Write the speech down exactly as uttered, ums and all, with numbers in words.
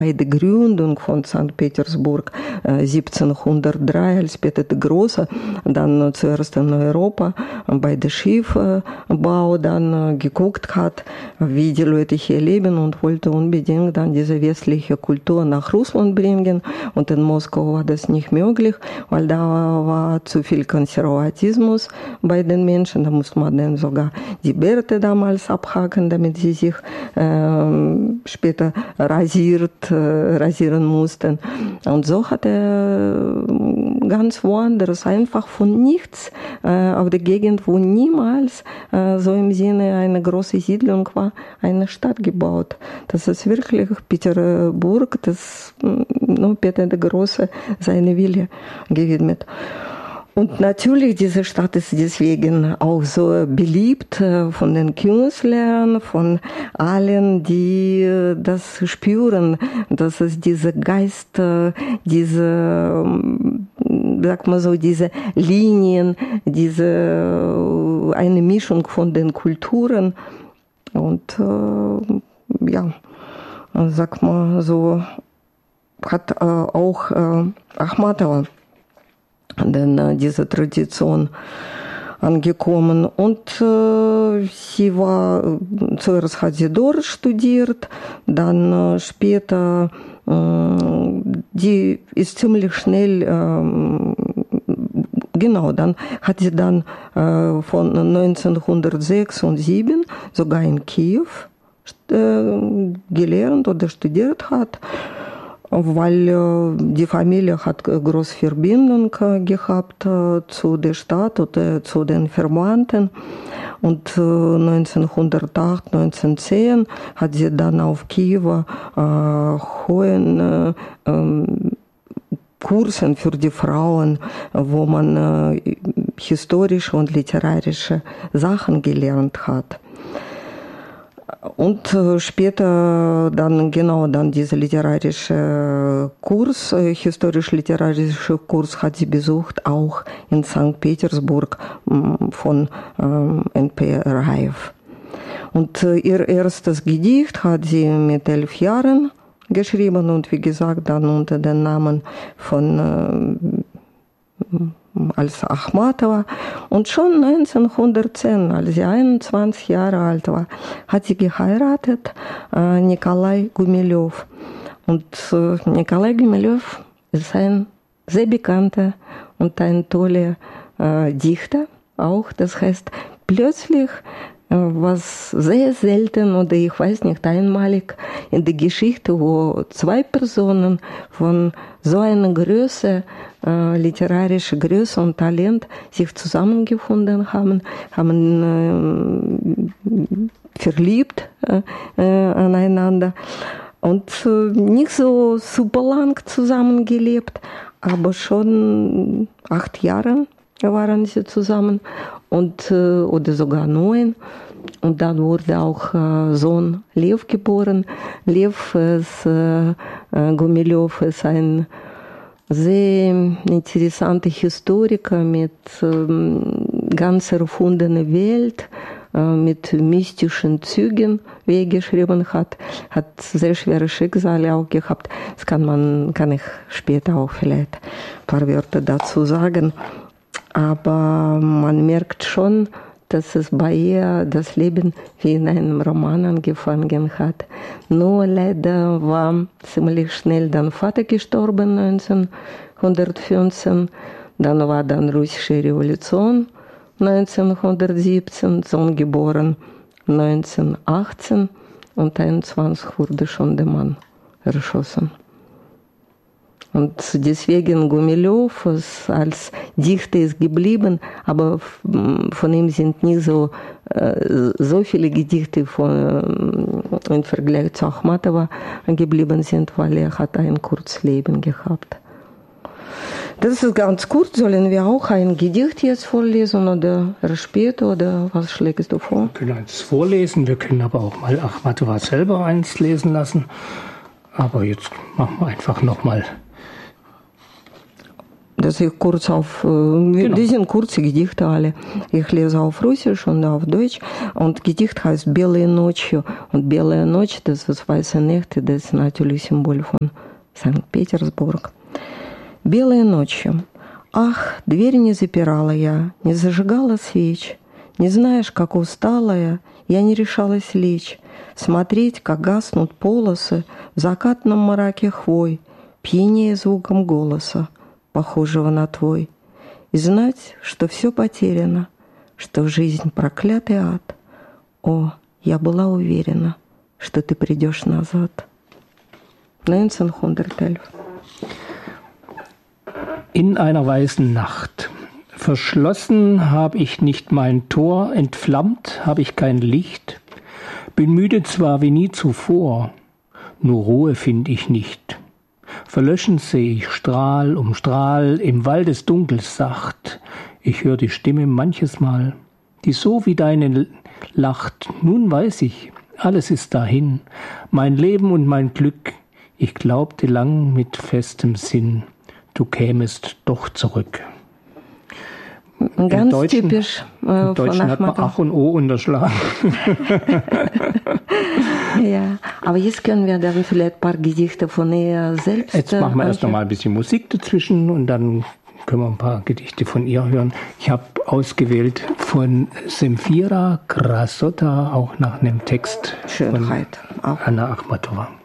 Bei der Gründung von Sankt Petersburg äh, siebzehnhundertdrei, als Peter der Große dann äh, zuerst in Europa äh, bei dem Schiffbau dann äh, geguckt hat, wie die Leute hier leben und wollte unbedingt dann diese westliche Kultur nach Russland bringen. Und in Moskau war das nicht möglich, weil da war zu viel Konservatismus bei den Menschen. Da musste man dann sogar die Bärte damals abhaken, damit sie sich äh, später rasiert rasieren mussten. Und so hat er ganz woanders einfach von nichts äh, auf der Gegend, wo niemals äh, so im Sinne eine große Siedlung war, eine Stadt gebaut. Das ist wirklich Petersburg, das nur Peter der Große seine Wille gewidmet. Und natürlich, diese Stadt ist deswegen auch so beliebt von den Künstlern, von allen, die das spüren, dass es diese Geist, diese, sag mal so, diese Linien, diese, eine Mischung von den Kulturen und, ja, sag mal so, hat auch Achmatowa denn äh, diese Tradition angekommen. Und äh, sie war, zuerst hat sie dort studiert, dann äh, später, äh, die ist ziemlich schnell, äh, genau, dann hat sie dann äh, von neunzehnhundertsechs und sieben sogar in Kiew äh, gelernt oder studiert hat, weil äh, die Familie hat große Verbindung äh, gehabt äh, zu der Stadt oder zu den Verwandten. Und äh, neunzehnhundertacht, neunzehnhundertzehn hat sie dann auf Kiewer äh, hohen äh, äh, Kursen für die Frauen, wo man äh, historische und literarische Sachen gelernt hat. Und äh, später dann genau dann dieser literarische Kurs, äh, historisch-literarische Kurs hat sie besucht, auch in Sankt Petersburg äh, von äh, N P Raev. Und äh, ihr erstes Gedicht hat sie mit elf Jahren geschrieben und wie gesagt dann unter dem Namen von äh, als Achmatowa. Und schon neunzehnhundertzehn, als sie einundzwanzig Jahre alt war, hat sie geheiratet, äh, Nikolai Gumilew. Und äh, Nikolai Gumilew ist ein sehr bekannter und ein toller äh, Dichter auch. Das heißt, plötzlich, äh, was sehr selten oder ich weiß nicht, einmalig in der Geschichte, wo zwei Personen von so einer Größe, äh, literarische Größe und Talent sich zusammengefunden haben, haben äh, verliebt äh, äh, aneinander und äh, nicht so super lang zusammengelebt, aber schon acht Jahre waren sie zusammen und äh, oder sogar neun. Und dann wurde auch äh, Sohn Lev geboren. Lev ist, äh, Gumilew ist ein sehr interessanter Historiker mit ähm, ganz erfundener Welt, äh, mit mystischen Zügen, wie er geschrieben hat, hat sehr schwere Schicksale auch gehabt. Das kann man, kann ich später auch vielleicht ein paar Wörter dazu sagen. Aber man merkt schon, dass es bei ihr das Leben wie in einem Roman angefangen hat. Nur leider war ziemlich schnell dann Vater gestorben, neunzehnhundertfünfzehn. Dann war dann russische Revolution, neunzehnhundertsiebzehn, Sohn geboren neunzehnhundertachtzehn und einundzwanzig wurde schon der Mann erschossen. Und deswegen Gumilew als Dichter ist geblieben, aber von ihm sind nie so, so viele Gedichte von, im Vergleich zu Achmatowa geblieben sind, weil er hat ein kurzes Leben gehabt. Das ist ganz kurz. Sollen wir auch ein Gedicht jetzt vorlesen oder später oder was schlägst du vor? Wir können eins vorlesen, wir können aber auch mal Achmatowa selber eins lesen lassen. Aber jetzt machen wir einfach nochmal. das ich kurz auf, genau. Die sind kurze Gedichte alle. Ich lese auf Russisch und auf Deutsch. Und Gedicht heißt «Белые ночью». Und «Белая ночь», das ist «Weiße Nächte», das ist natürlich Symbol von Sankt Petersburg. «Белые ночью». Ах, дверь не запирала я, не зажигала свеч. Не знаешь, как усталая, я не решалась лечь, смотреть, как гаснут полосы в закатном мраке хвой, пьянее звуком голоса, похожего на твой. И знать, что все потеряно, что жизнь проклятый ад. О, я была уверена, что ты придешь назад. neunzehnhundertelf. In einer weißen Nacht. Verschlossen hab ich nicht mein Tor, entflammt hab ich kein Licht, bin müde zwar wie nie zuvor, nur Ruhe find ich nicht. Verlöschen seh ich Strahl um Strahl im Wald des Dunkels sacht, ich hör die Stimme manches Mal, die so wie deine lacht. Nun weiß ich, alles ist dahin, mein Leben und mein Glück, ich glaubte lang mit festem Sinn, du kämest doch zurück. Ganz Im Deutschen, typisch äh, im Deutschen hat man Ach und O unterschlagen. Ja, aber jetzt können wir dann vielleicht ein paar Gedichte von ihr selbst. Jetzt machen wir erst noch mal ein bisschen Musik dazwischen und dann können wir ein paar Gedichte von ihr hören. Ich habe ausgewählt von Zemfira Krasota, auch nach einem Text Schönheit. von auch. Anna Akhmatova.